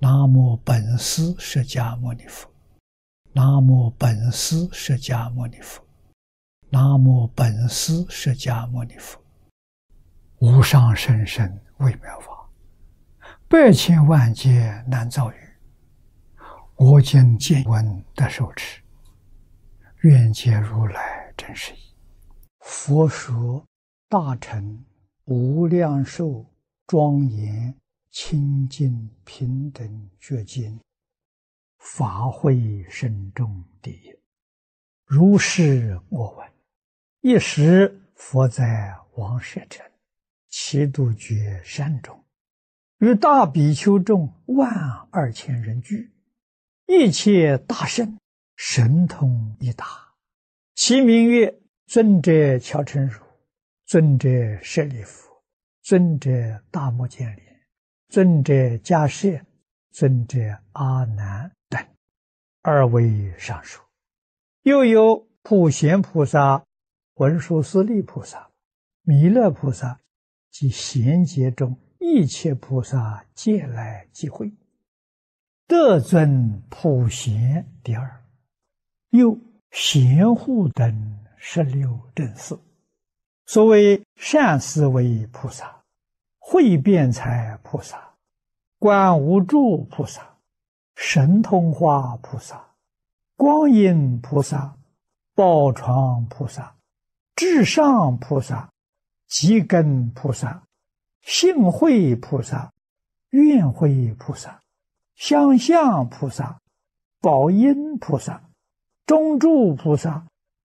南无本师释迦牟尼佛，南无本师释迦牟尼佛，南无本师释迦牟尼佛。无上甚深微妙法，百千万劫难遭遇。我今见闻得受持，愿解如来真实义。佛说大乘无量寿庄严清净平等觉经，法会深重第一。如是我闻。一时佛在王舍城祇度觉山中，与大比丘众12000人聚，一切大圣神通一达，其名曰尊者乔陈如、尊者舍利弗、尊者大目犍连、尊者迦叶、尊者阿难等，2位上首。又有普贤菩萨、文殊师利菩萨、弥勒菩萨及贤劫中一切菩萨皆来集会，得尊普贤第2。又贤护等16正士，所谓善思维菩萨、慧辩才菩萨、观无住菩萨、神通化菩萨、光阴菩萨、宝床菩萨、至上菩萨、积根菩萨、性慧菩萨、愿慧菩萨、相向菩萨、宝音菩萨、中住菩萨、